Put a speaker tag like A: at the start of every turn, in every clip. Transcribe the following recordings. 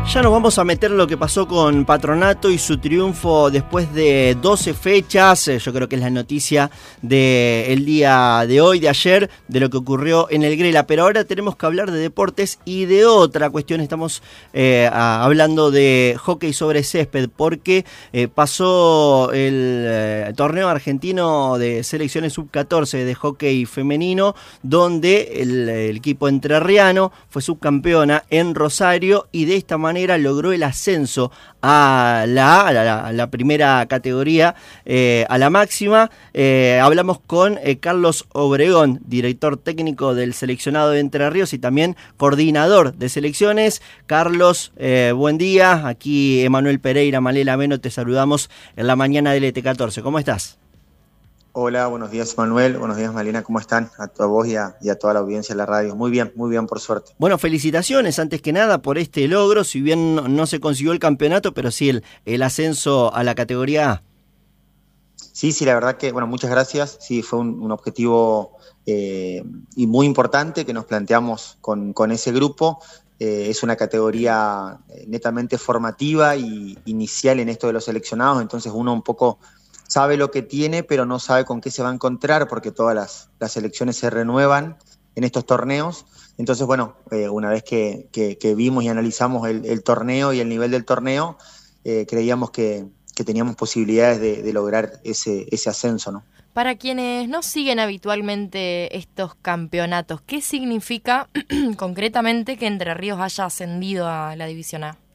A: Ya nos vamos a meter en lo que pasó con Patronato y su triunfo después de 12 fechas. Yo creo que es la noticia del día de hoy, de ayer, de lo que ocurrió en el Grela. Pero ahora tenemos que hablar de deportes y de otra cuestión. Estamos hablando de hockey sobre césped, porque pasó el torneo argentino de selecciones sub-14 de hockey femenino, donde el equipo entrerriano fue subcampeona en Rosario y de esta manera logró el ascenso a la primera categoría, a la máxima. Hablamos con Carlos Obregón, director técnico del seleccionado de Entre Ríos y también coordinador de selecciones. Carlos, buen día. Aquí Emanuel Pereira, Malela Meno, te saludamos en la mañana del ET14. ¿Cómo estás?
B: Hola, buenos días Manuel, buenos días Malena, ¿cómo están? A toda vos y a toda la audiencia de la radio. Muy bien, por suerte.
A: Bueno, felicitaciones antes que nada por este logro, si bien no se consiguió el campeonato, pero sí el ascenso a la categoría A.
B: Sí, la verdad que, bueno, muchas gracias. Sí, fue un objetivo y muy importante que nos planteamos con ese grupo. Es una categoría netamente formativa y inicial en esto de los seleccionados, entonces uno un poco sabe lo que tiene, pero no sabe con qué se va a encontrar, porque todas las selecciones se renuevan en estos torneos. Entonces, bueno, una vez que vimos y analizamos el torneo y el nivel del torneo, creíamos que teníamos posibilidades de lograr ese ascenso, ¿no?
C: Para quienes no siguen habitualmente estos campeonatos, ¿qué significa concretamente que Entre Ríos haya ascendido a la División A?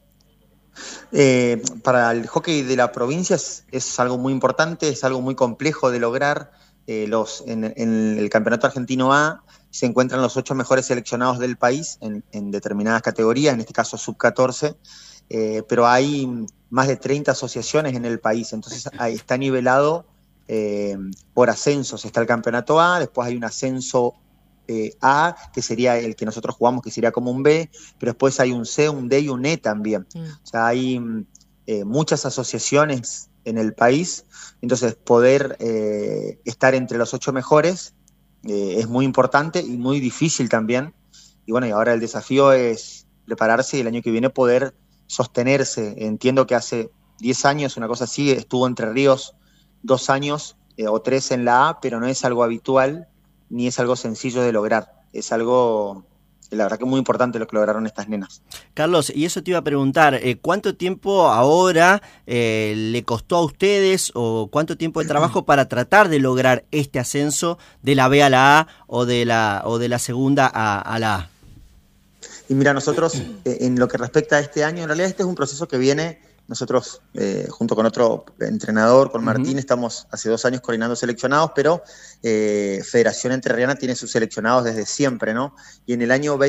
B: Para el hockey de la provincia es algo muy importante, es algo muy complejo de lograr. En el campeonato argentino A se encuentran los 8 mejores seleccionados del país en determinadas categorías, en este caso sub-14, pero hay más de 30 asociaciones en el país, entonces está nivelado por ascensos. Está el campeonato A, después hay un ascenso A, que sería el que nosotros jugamos, que sería como un B, pero después hay un C, un D y un E también. O sea, hay muchas asociaciones en el país, entonces poder estar entre los 8 mejores es muy importante y muy difícil también. Y bueno, y ahora el desafío es prepararse y el año que viene poder sostenerse. Entiendo que hace 10 años, una cosa así, estuvo Entre Ríos 2 años o 3 en la A, pero no es algo habitual ni es algo sencillo de lograr. Es algo, la verdad que muy importante lo que lograron estas nenas.
A: Carlos, y eso te iba a preguntar, ¿cuánto tiempo ahora le costó a ustedes o cuánto tiempo de trabajo para tratar de lograr este ascenso de la B a la A o de la segunda a la A?
B: Y mira, nosotros en lo que respecta a este año, en realidad este es un proceso que viene. Nosotros, junto con otro entrenador, con Martín, estamos hace 2 años coordinando seleccionados, pero Federación Entrerriana tiene sus seleccionados desde siempre, ¿no? Y en el año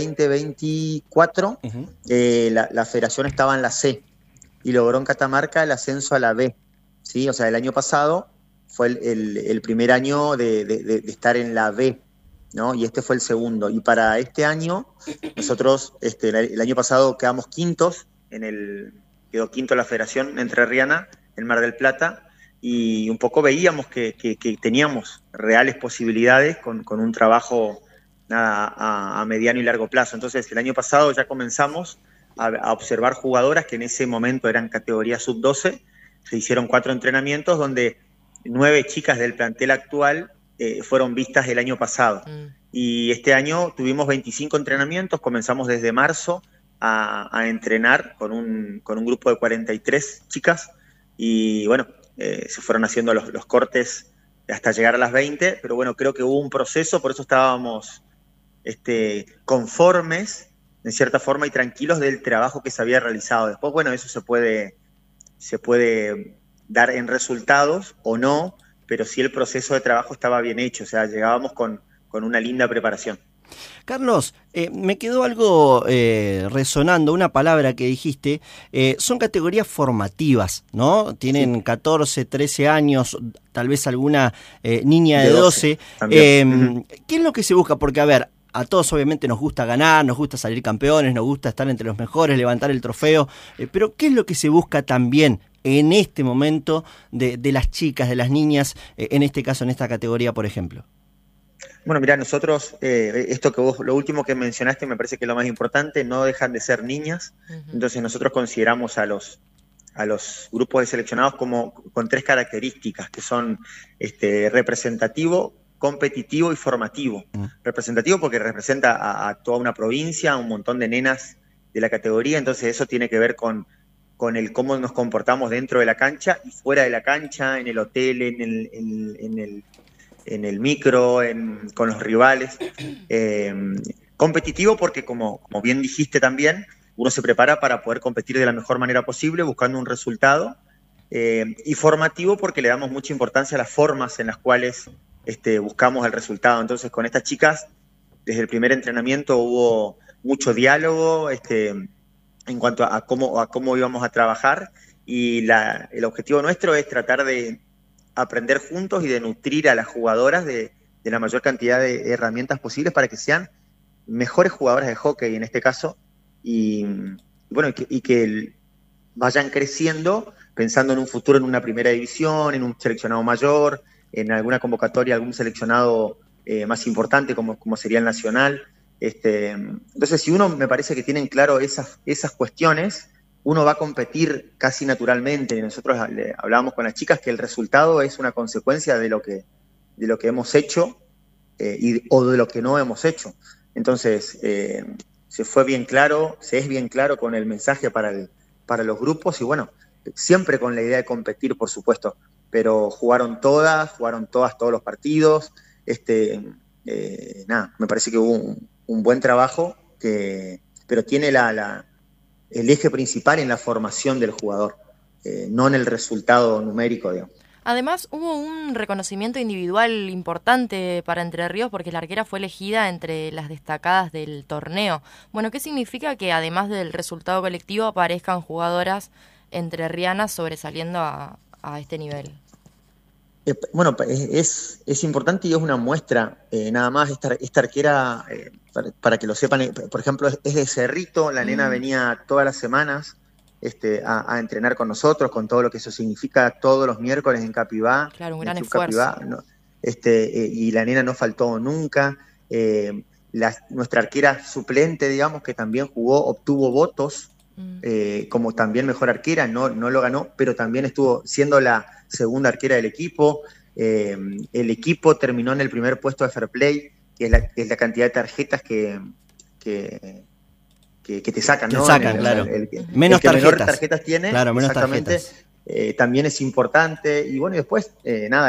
B: 2024 la federación estaba en la C y logró en Catamarca el ascenso a la B, ¿sí? O sea, el año pasado fue el primer año de estar en la B, ¿no? Y este fue el segundo. Y para este año, nosotros, el año pasado quedamos quintos quedó quinto la Federación Entrerriana en Mar del Plata, y un poco veíamos que teníamos reales posibilidades con un trabajo a mediano y largo plazo. Entonces el año pasado ya comenzamos a observar jugadoras que en ese momento eran categoría sub-12, se hicieron 4 entrenamientos donde 9 chicas del plantel actual fueron vistas el año pasado. Y este año tuvimos 25 entrenamientos, comenzamos desde marzo a entrenar con un grupo de 43 chicas y bueno, se fueron haciendo los cortes hasta llegar a las 20, pero bueno, creo que hubo un proceso, por eso estábamos conformes en cierta forma y tranquilos del trabajo que se había realizado. Después, bueno, eso se puede dar en resultados o no, pero sí el proceso de trabajo estaba bien hecho, o sea, llegábamos con una linda preparación.
A: Carlos, me quedó algo resonando, una palabra que dijiste, son categorías formativas, ¿no? Tienen sí. 14, 13 años, tal vez alguna niña de 12. ¿Qué es lo que se busca? Porque, a ver, a todos obviamente nos gusta ganar, nos gusta salir campeones, nos gusta estar entre los mejores, levantar el trofeo, pero ¿qué es lo que se busca también en este momento de las chicas, de las niñas, en este caso, en esta categoría, por ejemplo?
B: Bueno, mirá, nosotros, esto que vos, lo último que mencionaste me parece que es lo más importante, no dejan de ser niñas, entonces nosotros consideramos a los grupos de seleccionados como con 3 características, que son representativo, competitivo y formativo. Representativo porque representa a toda una provincia, a un montón de nenas de la categoría, entonces eso tiene que ver con el cómo nos comportamos dentro de la cancha y fuera de la cancha, en el hotel, en el micro, con los rivales. Competitivo porque, como bien dijiste también, uno se prepara para poder competir de la mejor manera posible, buscando un resultado. Y formativo porque le damos mucha importancia a las formas en las cuales buscamos el resultado. Entonces, con estas chicas, desde el primer entrenamiento hubo mucho diálogo en cuanto a cómo íbamos a trabajar, y el objetivo nuestro es tratar de aprender juntos y de nutrir a las jugadoras de la mayor cantidad de herramientas posibles para que sean mejores jugadoras de hockey en este caso, y bueno, y que vayan creciendo pensando en un futuro en una primera división, en un seleccionado mayor, en alguna convocatoria, algún seleccionado más importante como sería el nacional. Entonces, si uno me parece que tienen claro esas cuestiones, uno va a competir casi naturalmente. Y nosotros hablábamos con las chicas que el resultado es una consecuencia de lo que hemos hecho o de lo que no hemos hecho. Entonces, se es bien claro con el mensaje para los grupos, y bueno, siempre con la idea de competir, por supuesto, pero jugaron todas todos los partidos. Me parece que hubo un buen trabajo, pero tiene el eje principal en la formación del jugador, no en el resultado numérico, digamos.
C: Además, hubo un reconocimiento individual importante para Entre Ríos porque la arquera fue elegida entre las destacadas del torneo. Bueno, ¿qué significa que además del resultado colectivo aparezcan jugadoras entrerrianas sobresaliendo a este nivel?
B: Bueno, es importante y es una muestra, nada más. Esta arquera, para que lo sepan, por ejemplo, es de Cerrito. La nena venía todas las semanas a entrenar con nosotros, con todo lo que eso significa, todos los miércoles en Capibá.
C: Claro, un gran esfuerzo.
B: Capibá, ¿no? Y la nena no faltó nunca. Nuestra arquera suplente, digamos, que también obtuvo votos como también mejor arquera, no lo ganó, pero también estuvo siendo la segunda arquera del equipo. El equipo terminó en el primer puesto de Fair Play, que es la cantidad de tarjetas que te sacan, ¿no?
A: Claro.
B: Menos tarjetas. Menor tarjetas tiene,
A: claro, menos
B: exactamente.
A: Tarjetas.
B: También es importante. Y bueno, y después, nada,